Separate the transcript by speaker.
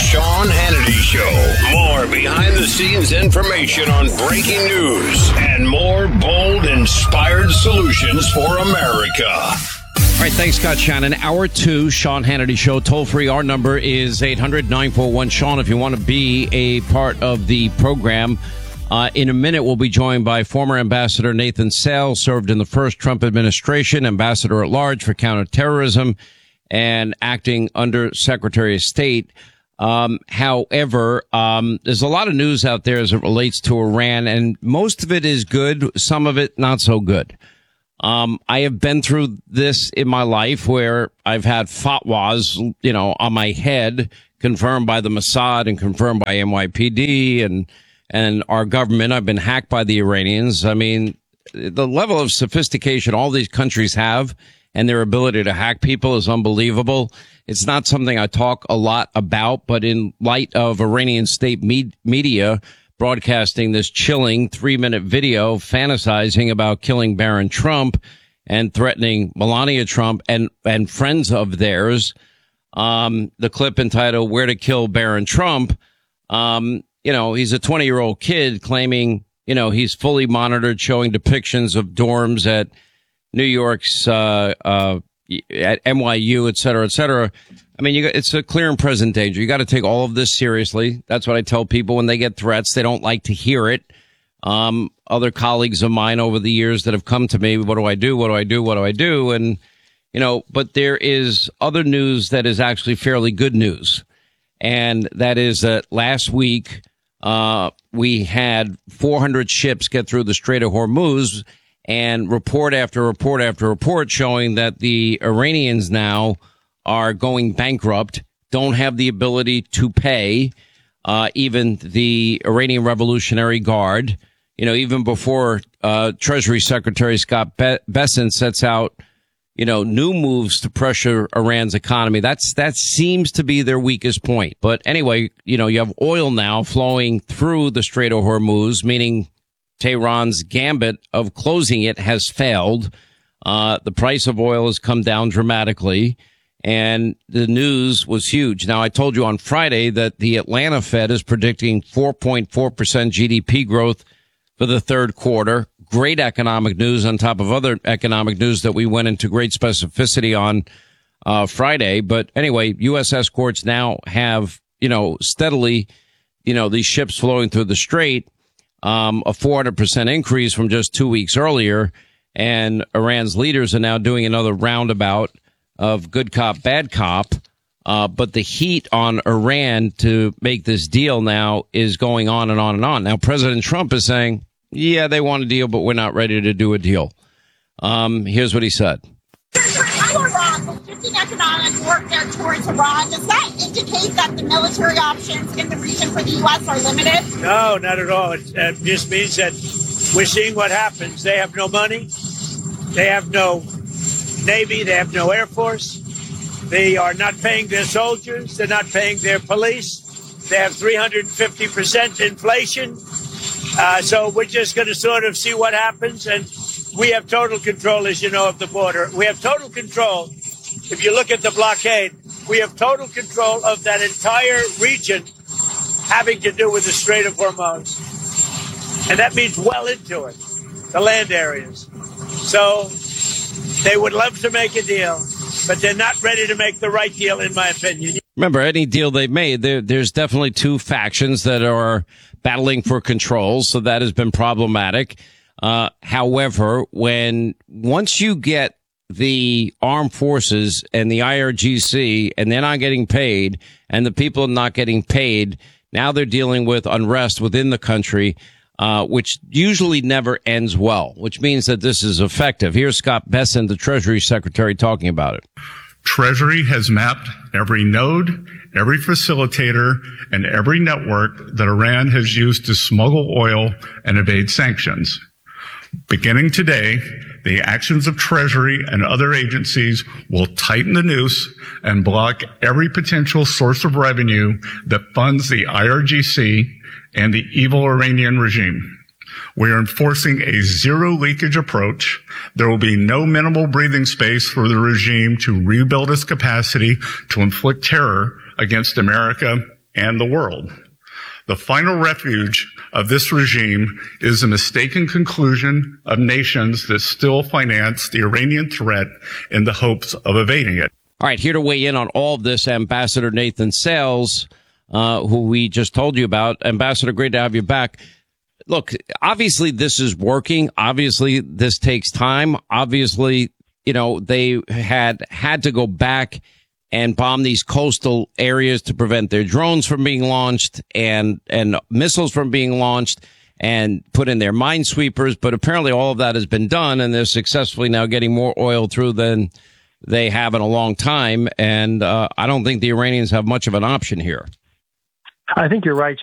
Speaker 1: Sean Hannity Show. More behind-the-scenes information on breaking news and more bold, inspired solutions for America.
Speaker 2: All right, thanks, Scott Shannon. Hour 2, Sean Hannity Show. Toll-free, our number is 800-941-SEAN if you want to be a part of the program. In a minute, we'll be joined by former Ambassador Nathan Sales, served in the first Trump administration, Ambassador at Large for Counterterrorism, and acting under Secretary of State. However, there's a lot of news out there as it relates to Iran, and most of it is good, some of it not so good. I have been through this in my life where I've had fatwas, on my head, confirmed by the Mossad and confirmed by NYPD and our government. I've been hacked by the Iranians. I mean, the level of sophistication all these countries have and their ability to hack people is unbelievable. It's not something I talk a lot about, but in light of Iranian state media broadcasting this chilling 3-minute video fantasizing about killing Barron Trump and threatening Melania Trump and friends of theirs, the clip entitled "Where to Kill Barron Trump," he's a 20-year-old kid claiming, he's fully monitored, showing depictions of dorms at New York's, at NYU, et cetera, et cetera. I mean, it's a clear and present danger. You got to take all of this seriously. That's what I tell people when they get threats. They don't like to hear it. Other colleagues of mine over the years that have come to me, what do I do? What do I do? What do I do? And, but there is other news that is actually fairly good news. And that is that last week, we had 400 ships get through the Strait of Hormuz, and report after report after report showing that the Iranians now are going bankrupt, don't have the ability to pay, even the Iranian Revolutionary Guard. Even before Treasury Secretary Scott Bessent sets out, new moves to pressure Iran's economy. That seems to be their weakest point. But anyway, you have oil now flowing through the Strait of Hormuz, meaning Tehran's gambit of closing it has failed. The price of oil has come down dramatically, and the news was huge. Now, I told you on Friday that the Atlanta Fed is predicting 4.4% GDP growth for the third quarter. Great economic news on top of other economic news that we went into great specificity on Friday. But anyway, U.S. escorts now have, steadily, these ships flowing through the strait, a 400% increase from just 2 weeks earlier. And Iran's leaders are now doing another roundabout of good cop, bad cop. But the heat on Iran to make this deal now is going on and on and on. Now, President Trump is saying, yeah, they want a deal, but we're not ready to do a deal. Here's what he said.
Speaker 3: Shifting economic work there towards Iran, does that indicate that the military options in the region for the U.S. are limited?
Speaker 4: No, not at all. It just means that we're seeing what happens. They have no money. They have no Navy. They have no Air Force. They are not paying their soldiers. They're not paying their police. They have 350% inflation. So we're just going to sort of see what happens. And we have total control, as you know, of the border. We have total control. If you look at the blockade, we have total control of that entire region having to do with the Strait of Hormuz. And that means well into it, the land areas. So they would love to make a deal, but they're not ready to make the right deal, in my opinion.
Speaker 2: Remember, any deal they've made, there's definitely two factions that are battling for control, so that has been problematic. However, once you get the armed forces and the IRGC and they're not getting paid and the people are not getting paid, now they're dealing with unrest within the country, which usually never ends well, which means that this is effective. Here's Scott Bessent, the Treasury Secretary, talking about it.
Speaker 5: Treasury has mapped every node, every facilitator, and every network that Iran has used to smuggle oil and evade sanctions. Beginning today, the actions of Treasury and other agencies will tighten the noose and block every potential source of revenue that funds the IRGC and the evil Iranian regime. We are enforcing a zero leakage approach. There will be no minimal breathing space for the regime to rebuild its capacity to inflict terror against America and the world. The final refuge of this regime is a mistaken conclusion of nations that still finance the Iranian threat in the hopes of evading it.
Speaker 2: All right, here to weigh in on all of this, Ambassador Nathan Sales, who we just told you about. Ambassador, great to have you back. Look, obviously this is working. Obviously this takes time. Obviously, you know, they had to go back and bomb these coastal areas to prevent their drones from being launched and missiles from being launched and put in their minesweepers. But apparently all of that has been done, and they're successfully now getting more oil through than they have in a long time. And I don't think the Iranians have much of an option here.
Speaker 6: I think you're right,